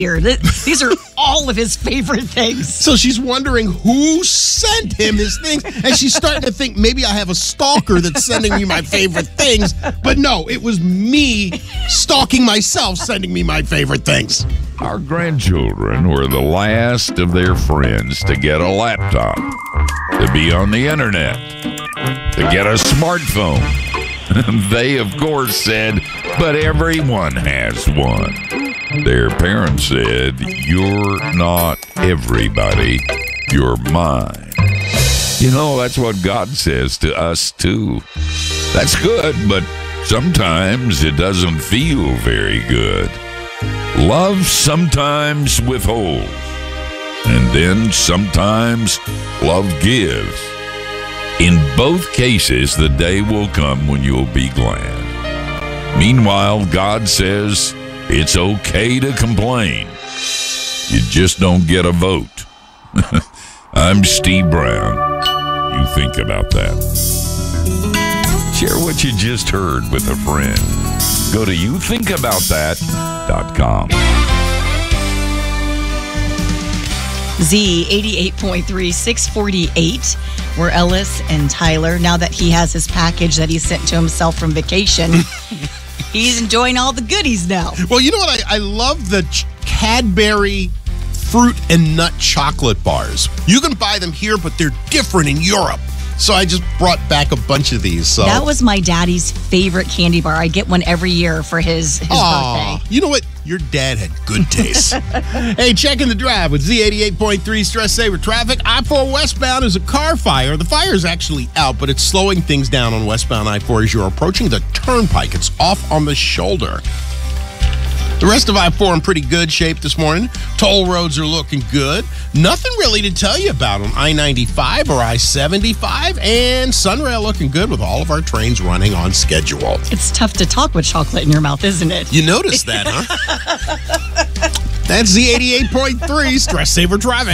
here. These are all of his favorite things. So she's wondering who sent him his things, and she's starting to think maybe I have a stalker that's sending me my favorite things. But no, it was me stalking myself sending me my favorite things. Our grandchildren were the last of their friends to get a laptop, to be on the internet, to get a smartphone. They, of course, said, but everyone has one. Their parents said, you're not everybody, you're mine. You know, that's what God says to us, too. That's good, but sometimes it doesn't feel very good. Love sometimes withholds, and then sometimes love gives. In both cases, the day will come when you'll be glad. Meanwhile, God says it's okay to complain. You just don't get a vote. I'm Steve Brown. You think about that. Share what you just heard with a friend. Go to youthinkaboutthat.com. Z 88.3, 648. We're Ellis and Tyler. Now that he has his package that he sent to himself from vacation, he's enjoying all the goodies now. Well, you know what? I love the Cadbury fruit and nut chocolate bars. You can buy them here, but they're different in Europe. So I just brought back a bunch of these. So that was my daddy's favorite candy bar. I get one every year for his birthday. You know what? Your dad had good taste. Hey, checking the drive with Z88.3 Stress Saver Traffic. I-4 westbound is a car fire. The fire is actually out, but it's slowing things down on westbound I-4 as you're approaching the turnpike. It's off on the shoulder. The rest of I-4 in pretty good shape this morning. Toll roads are looking good. Nothing really to tell you about on I-95 or I-75. And Sunrail looking good with all of our trains running on schedule. It's tough to talk with chocolate in your mouth, isn't it? You noticed that, huh? That's Z88.3 Stress Saver Traffic.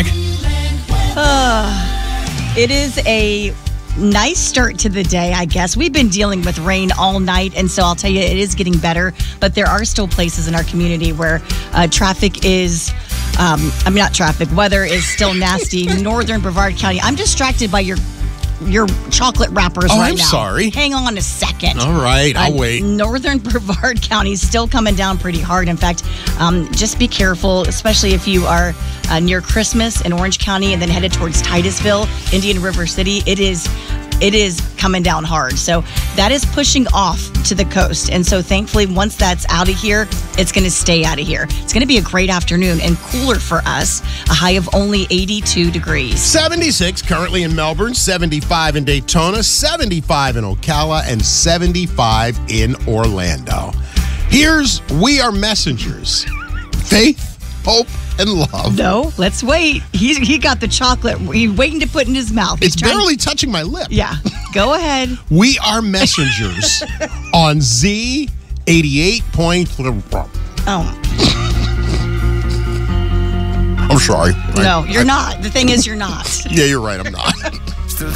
It is a nice start to the day, I guess. We've been dealing with rain all night, and so I'll tell you, it is getting better, but there are still places in our community where traffic is, weather is still nasty. Northern Brevard County. I'm distracted by your chocolate wrappers right now. I'm sorry. Hang on a second. All right, I'll wait. Northern Brevard County is still coming down pretty hard. In fact, just be careful, especially if you are near Christmas in Orange County and then headed towards Titusville, Indian River City. It is coming down hard. So that is pushing off to the coast. And so thankfully, once that's out of here, it's going to stay out of here. It's going to be a great afternoon and cooler for us. A high of only 82 degrees. 76 currently in Melbourne, 75 in Daytona, 75 in Ocala, and 75 in Orlando. Here's We Are Messengers. Faith, hope, and love. No, let's wait. He got the chocolate. He's waiting to put in his mouth. It's barely touching my lip. Yeah, go ahead. We Are Messengers on Z88.3. Oh. I'm sorry. No, you're not. The thing is, you're not. Yeah, you're right. I'm not.